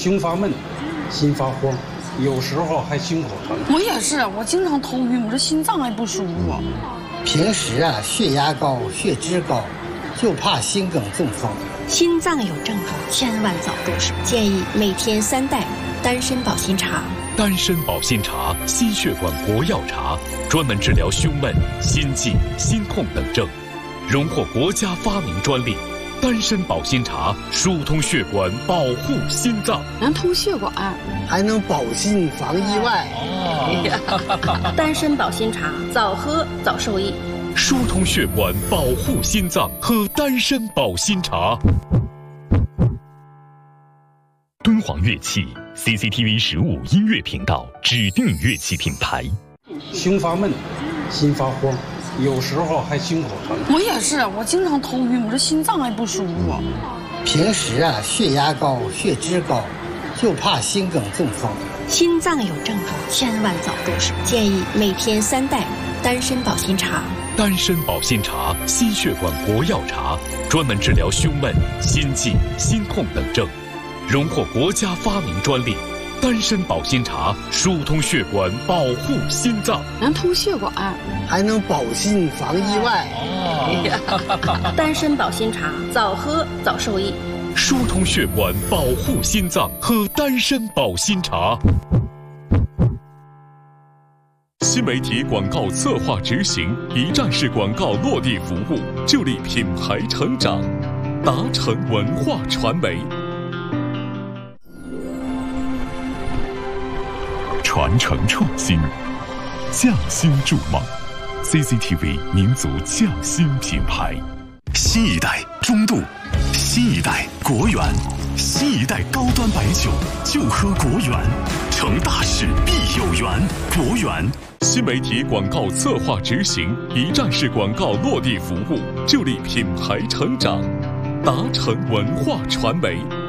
胸发闷，心发慌，有时候还心口疼。 我也是，我经常头晕，我这心脏还不舒服。 平时血压高、血脂高，就怕心梗中风。 心脏有症状，千万早入手。建议每天3袋丹参保心茶。 丹参保心茶，心血管国药茶，专门治疗胸闷、心悸、心痛等症，荣获国家发明专利。丹参保心茶疏通血管，保护心脏， 能通血管， 还能保心防意外。 丹参保心茶，早喝早受益。 疏通血管，保护心脏，喝丹参保心茶。敦煌乐器 CCTV 15音乐频道指定乐器品牌。 胸发闷，心发慌，有时候还心口疼。 我也是，我经常头晕，我这心脏还不舒服。 平时血压高、血脂高，就怕心梗中风。 心脏有症状，千万早入手。建议每天3袋丹参保心茶。 丹参保心茶，心血管国药茶，专门治疗胸闷、心悸、心痛等症，荣获国家发明专利。丹参保心茶疏通血管，保护心脏， 能通血管， 还能保心防意外。 丹参保心茶，早喝早受益。 疏通血管，保护心脏，喝丹参保心茶。新媒体广告策划执行，一站式广告落地服务，助力品牌成长。达成文化传媒，传承创新，匠心筑梦。CCTV 民族匠心品牌。新一代中度，新一代国源，新一代高端白酒就喝国源，成大事必有缘，国源。新媒体广告策划执行，一站式广告落地服务，助力品牌成长。达成文化传媒。